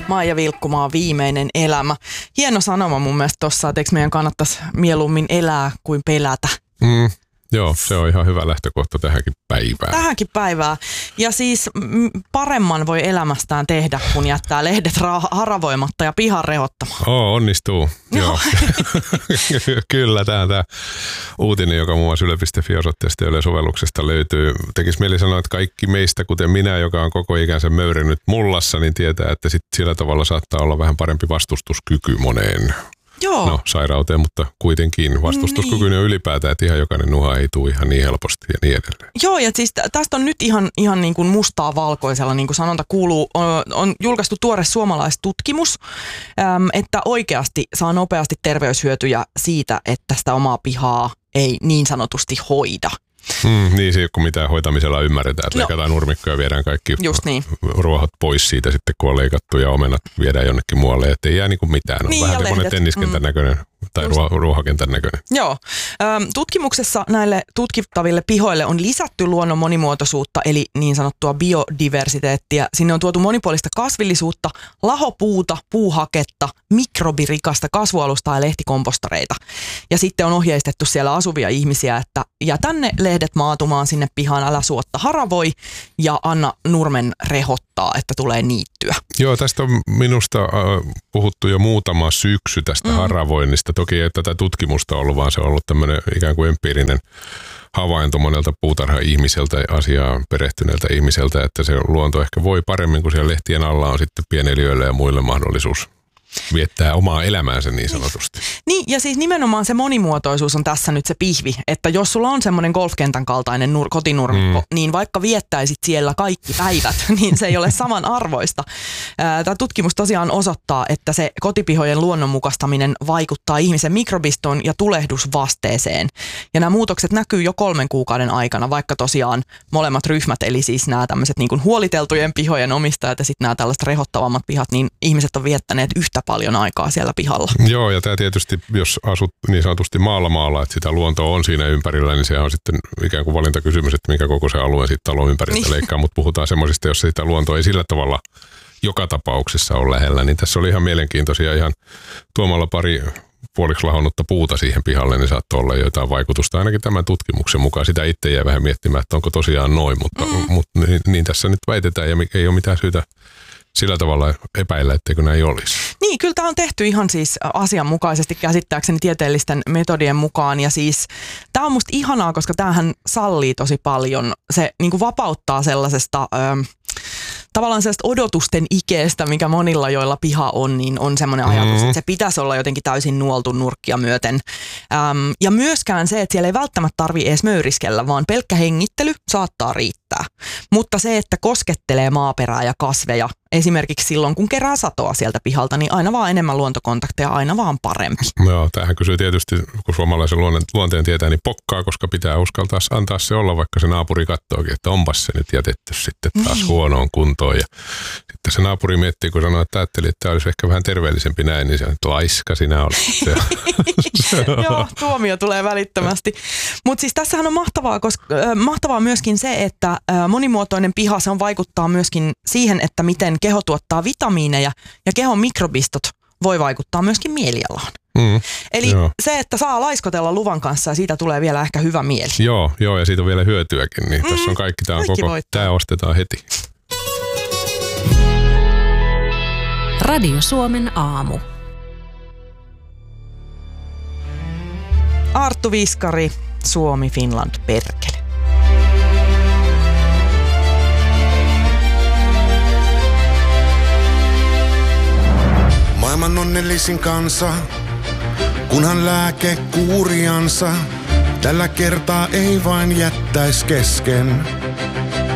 Maija Vilkkumaan Viimeinen elämä. Hieno sanoma mun mielestä tossa, että eikö meidän kannattaisi mieluummin elää kuin pelätä. Joo, se on ihan hyvä lähtökohta tähänkin päivään. Tähänkin päivään. Ja siis paremman voi elämästään tehdä, kun jättää lehdet haravoimatta ja pihan rehottamaan. Onnistuu. Joo. Kyllä, tämä uutinen, joka muun muassa yle.fi-osoitteesta ja Yle-sovelluksesta löytyy. Tekisi mieli sanoa, että kaikki meistä, kuten minä, joka on koko ikänsä möyrinyt mullassa, niin tietää, että sit sillä tavalla saattaa olla vähän parempi vastustuskyky moneen. Joo. No, sairauteen, mutta kuitenkin vastustuskykyinen on ylipäätään, että ihan jokainen nuha ei tule ihan niin helposti ja niin edelleen. Joo, ja siis tästä on nyt ihan niin kuin mustaa valkoisella, niin kuin sanonta kuuluu, on julkaistu tuore suomalaistutkimus, että oikeasti saa nopeasti terveyshyötyjä siitä, että sitä omaa pihaa ei niin sanotusti hoida. Niin se ei ole kuin mitään hoitamisella ymmärretään, että leikataan nurmikkoja ja viedään kaikki ruohot pois siitä sitten, kun on leikattu ja omenat viedään jonnekin muualle, ettei jää niin kuin mitään. On vähän semmoinen tenniskentän näköinen tai ruohokentän näköinen. Joo. Tutkimuksessa näille tutkittaville pihoille on lisätty luonnon monimuotoisuutta, eli niin sanottua biodiversiteettiä. Sinne on tuotu monipuolista kasvillisuutta, lahopuuta, puuhaketta, mikrobirikasta kasvualustaa ja lehtikompostoreita. Ja sitten on ohjeistettu siellä asuvia ihmisiä, että jätä ne lehdet maatumaan sinne pihaan, älä suotta haravoi ja anna nurmen rehottaa, että tulee niittyä. Joo, tästä on minusta puhuttu jo muutama syksy tästä haravoinnista. Toki ei tätä tutkimusta ollut, vaan se on ollut tämmöinen ikään kuin empiirinen havainto monelta puutarha-ihmiseltä, asiaan perehtyneeltä ihmiseltä, että se luonto ehkä voi paremmin, kun siellä lehtien alla on sitten pieneliöille ja muille mahdollisuus viettää omaa elämäänsä niin sanotusti. Niin, ja siis nimenomaan se monimuotoisuus on tässä nyt se pihvi, että jos sulla on semmoinen golfkentän kaltainen kotinurmikko, niin vaikka viettäisit siellä kaikki päivät, niin se ei ole samanarvoista. Tämä tutkimus tosiaan osoittaa, että se kotipihojen luonnonmukaistaminen vaikuttaa ihmisen mikrobistoon ja tulehdusvasteeseen. Ja nämä muutokset näkyy jo 3 kuukauden aikana, vaikka tosiaan molemmat ryhmät, eli siis nämä tämmöiset niin kuin huoliteltujen pihojen omistajat ja sitten nämä tällaiset rehottavammat pihat, niin ihmiset on viettäneet yhtä paljon aikaa siellä pihalla. Joo, ja tämä tietysti, jos asut niin sanotusti maalla, että sitä luontoa on siinä ympärillä, niin se on sitten ikään kuin valintakysymys, että minkä koko se alue sitten talon ympäriltä leikkaa, mutta puhutaan semmoisista, jos sitä luontoa ei sillä tavalla joka tapauksessa ole lähellä, niin tässä oli ihan mielenkiintoisia ihan tuomalla pari puoliksi lahonnutta puuta siihen pihalle, niin saattoi olla jotain vaikutusta. Ainakin tämän tutkimuksen mukaan sitä itse jäi vähän miettimään, että onko tosiaan noin, mutta niin tässä nyt väitetään ja ei ole mitään syytä sillä tavalla epäillä, etteikö näin olisi. Niin, kyllä tämä on tehty ihan siis asianmukaisesti käsittääkseni tieteellisten metodien mukaan. Ja siis tämä on musta ihanaa, koska tämähän sallii tosi paljon. Se niin kuin vapauttaa sellaisesta tavallaan sellaista odotusten ikeestä, mikä monilla, joilla piha on, niin on semmoinen ajatus, että se pitäisi olla jotenkin täysin nuoltu nurkkia myöten. Ja myöskään se, että siellä ei välttämättä tarvitse edes möyriskellä, vaan pelkkä hengittely saattaa riittää. Mutta se, että koskettelee maaperää ja kasveja, esimerkiksi silloin, kun kerää satoa sieltä pihalta, niin aina vaan enemmän luontokontakteja, aina vaan parempi. Joo, tämähän kysyy tietysti, kun suomalaisen luonteen tietää, niin pokkaa, koska pitää uskaltaa antaa se olla, vaikka se naapuri katsookin, että onpas se nyt jätetty sitten taas huonoon kuntoon. Ja sitten se naapuri miettii, kun sanoo, että ajattelin, että tämä olisi ehkä vähän terveellisempi näin, niin se on, että laiska sinä olet. Joo, tuomio tulee välittömästi. Mutta siis tässähän on mahtavaa myöskin se, että monimuotoinen piha, se on vaikuttaa myöskin siihen, että miten keho tuottaa vitamiineja ja kehon mikrobistot voi vaikuttaa myöskin mielialaan. Eli se, että saa laiskotella luvan kanssa ja siitä tulee vielä ehkä hyvä mieli. Joo, ja siitä on vielä hyötyäkin. Niin tässä on kaikki, tämä ostetaan heti. Radio Suomen aamu. Arttu Viskari, Suomi, Finland, perkele. Maailman onnellisin kansa, kunhan lääkekuuriansa tällä kertaa ei vain jättäis kesken.